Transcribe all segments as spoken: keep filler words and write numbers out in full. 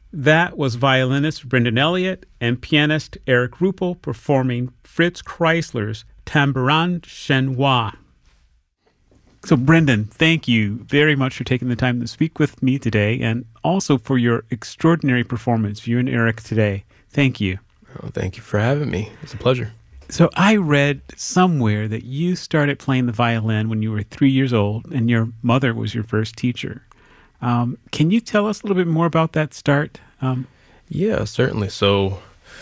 That was violinist Brendan Elliott and pianist Eric Ruppel performing Fritz Kreisler's Tambourin Chinois. So, Brendan, thank you very much for taking the time to speak with me today, and also for your extraordinary performance, you and Eric, today. Thank you. Oh, thank you for having me. It's a pleasure. So I read somewhere that you started playing the violin when you were three years old, and your mother was your first teacher. Um, can you tell us a little bit more about that start? Um, yeah, certainly. So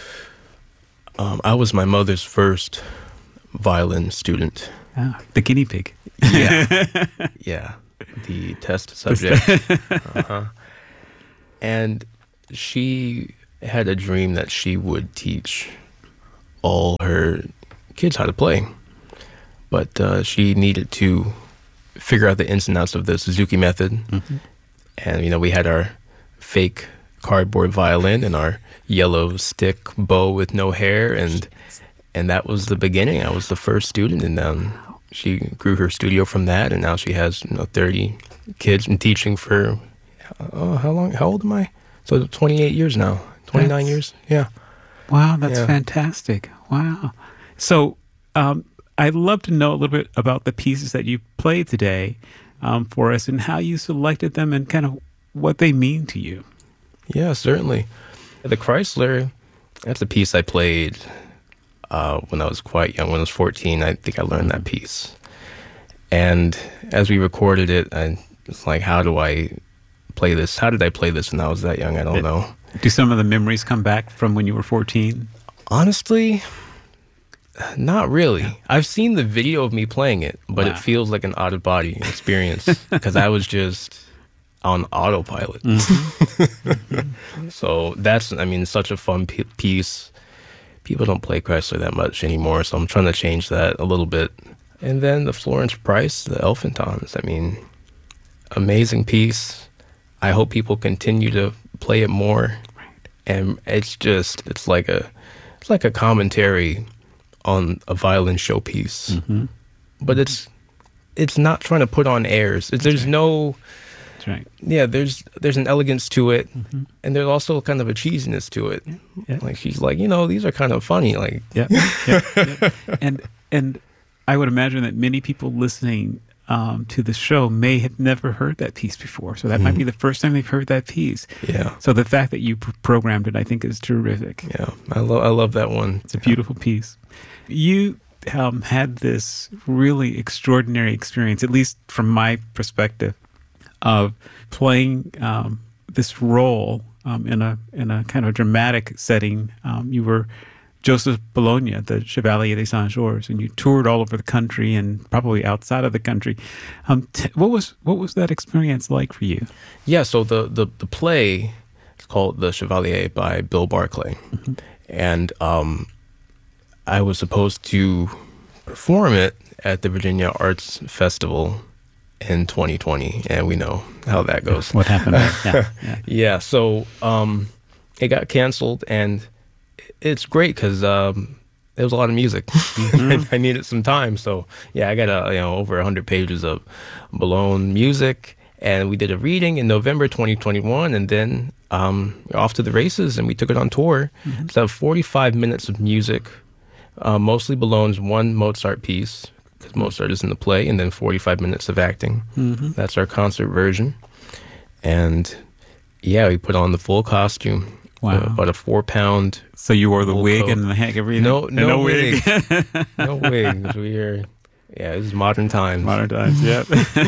um, I was my mother's first violin student. Ah, the guinea pig. Yeah, yeah, the test subject. Uh-huh. And she had a dream that she would teach all her kids how to play, but uh, she needed to figure out the ins and outs of the Suzuki method. Mm-hmm. And you know, we had our fake cardboard violin and our yellow stick bow with no hair, and and that was the beginning. I was the first student, and then she grew her studio from that, and now she has, you know, thirty kids and teaching for oh, how long? How old am I? So twenty-eight years now, twenty-nine That's, years. Yeah. Wow, that's yeah. fantastic. Wow. So um, I'd love to know a little bit about the pieces that you played today um, for us, and how you selected them, and kind of what they mean to you. Yeah, certainly. The Kreisler, that's a piece I played uh, when I was quite young. When I was fourteen, I think I learned that piece. And as we recorded it, I was like, how do I play this? How did I play this when I was that young? I don't know. Do some of the memories come back from when you were fourteen? Honestly, not really. I've seen the video of me playing it, but wow. It feels like an out-of-body experience because I was just on autopilot. Mm-hmm. Mm-hmm. So that's, I mean, such a fun p- piece. People don't play Kreisler that much anymore, so I'm trying to change that a little bit. And then the Florence Price, the Elfintons, I mean, amazing piece. I hope people continue to play it more. And it's just, it's like a, it's like a commentary on a violin showpiece. Mm-hmm. But it's, it's not trying to put on airs. It's, there's right. no, That's right. yeah, there's, there's an elegance to it. Mm-hmm. And there's also kind of a cheesiness to it. Yeah. Yeah. Like, she's like, you know, these are kind of funny. Like, yeah, yeah, yeah. And, and I would imagine that many people listening Um, to the show may have never heard that piece before. So that mm-hmm. might be the first time they've heard that piece. Yeah. So the fact that you pr- programmed it, I think, is terrific. Yeah, I love I love that one. It's a beautiful yeah. piece. You um, had this really extraordinary experience, at least from my perspective, of playing um, this role um, in a in a kind of dramatic setting. Um, you were Joseph Bologna, the Chevalier des Saint-Georges, and you toured all over the country and probably outside of the country. Um, t- what was what was that experience like for you? Yeah, so the the, the play is called The Chevalier by Bill Barclay, mm-hmm. and um, I was supposed to perform it at the Virginia Arts Festival in twenty twenty, and we know how that goes. What happened? yeah, yeah. yeah, so um, it got canceled, and it's great because um, there was a lot of music. Mm-hmm. I needed some time, so yeah, I got a, you know over a hundred pages of Bologna music, and we did a reading in November twenty twenty-one, and then um, off to the races, and we took it on tour. Mm-hmm. So forty-five minutes of music, uh, mostly Bologna's one Mozart piece because Mozart is in the play, and then forty-five minutes of acting. Mm-hmm. That's our concert version, and yeah, we put on the full costume. Wow. Uh, about a four pound. So you wore the wig coat. and the heck everything? No, no, no wig. wig. no wig. We are, yeah, this is modern times. Modern times, yeah.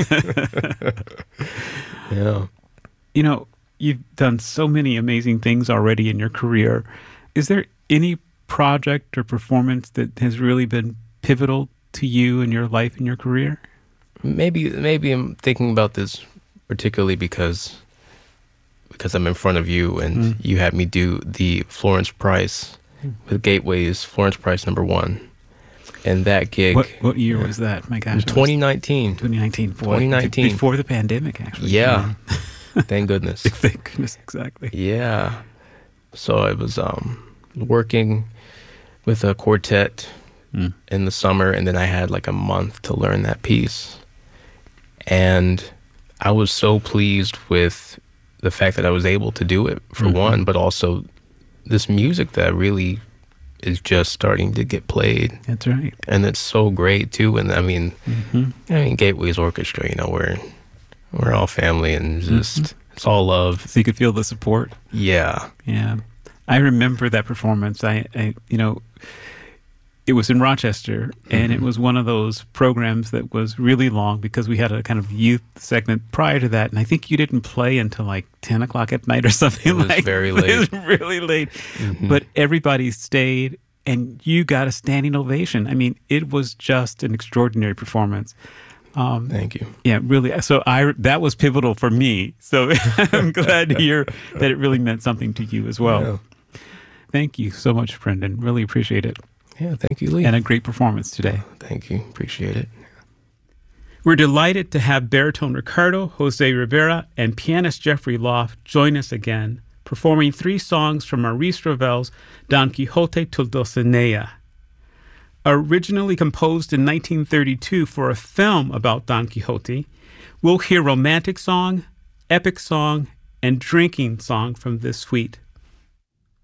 yeah. You know, you've done so many amazing things already in your career. Is there any project or performance that has really been pivotal to you in your life and your career? Maybe, maybe I'm thinking about this particularly because because I'm in front of you, and mm. you had me do the Florence Price mm. with Gateways, Florence Price number one. And that gig... What, what year yeah. was that? My gosh. twenty nineteen. twenty nineteen. Boy, twenty nineteen. Before the pandemic, actually. Yeah. Thank goodness. Thank goodness, exactly. Yeah. So I was um, working with a quartet mm. in the summer, and then I had like a month to learn that piece. And I was so pleased with the fact that I was able to do it, for mm-hmm. one, but also this music that really is just starting to get played. That's right. And it's so great too. And I mean, mm-hmm. I mean, Gateway's Orchestra, you know, we're, we're all family and just, mm-hmm. it's all love. So you could feel the support. Yeah. Yeah. I remember that performance. I, I you know, it was in Rochester, and mm-hmm. it was one of those programs that was really long because we had a kind of youth segment prior to that, and I think you didn't play until like ten o'clock at night or something. It was like very late. It was really late. Mm-hmm. But everybody stayed, and you got a standing ovation. I mean, it was just an extraordinary performance. Um, Thank you. Yeah, really. So I that was pivotal for me. So I'm glad to hear that it really meant something to you as well. Yeah. Thank you so much, Brendan. Really appreciate it. Yeah, thank you, Lee. And a great performance today. Oh, thank you. Appreciate it. We're delighted to have baritone Ricardo Jose Rivera and pianist Jeffrey Loft join us again, performing three songs from Maurice Ravel's Don Quixote to Dulcinea. Originally composed in nineteen thirty-two for a film about Don Quixote, we'll hear romantic song, epic song, and drinking song from this suite.